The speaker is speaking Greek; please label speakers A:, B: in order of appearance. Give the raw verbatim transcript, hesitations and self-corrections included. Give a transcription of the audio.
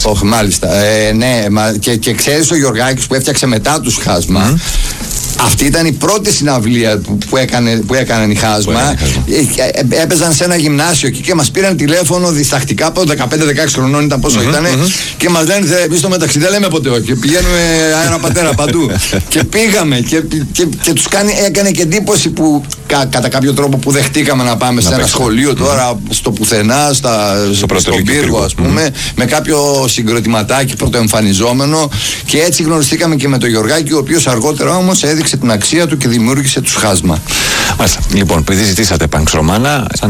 A: Όχι, μάλιστα. Ε, ναι, μα, και, και ξέρεις ο Γιωργάκης που έφτιαξε μετά τους Χάσμα. Mm. Αυτή ήταν η πρώτη συναυλία που, που, έκανε, που έκαναν οι Χάσμα. Ε, έπαιζαν σε ένα γυμνάσιο εκεί και μας πήραν τηλέφωνο διστακτικά από δεκαπέντε δεκαέξι χρονών ήταν πόσο mm-hmm, ήταν mm-hmm. και μας λένε εμείς στο μεταξύ δεν λέμε ποτέ όχι. Πηγαίνουμε αέρα πατέρα παντού. Και πήγαμε και, και, και τους κάνει, έκανε και εντύπωση που κα, κατά κάποιο τρόπο που δεχτήκαμε να πάμε να σε ένα παίξουμε. σχολείο τώρα mm-hmm. στο πουθενά, στα, στο στον πύργο ας πούμε, mm-hmm. με κάποιο συγκροτηματάκι πρωτοεμφανιζόμενο και έτσι γνωριστήκαμε και με τον Γιωργάκη, ο οποίος αργότερα όμως έδειξε την αξία του και δημιούργησε τους Χάσμα.
B: Μάλιστα. Λοιπόν, επειδή ζητήσατε πανξ Ρωμάνα,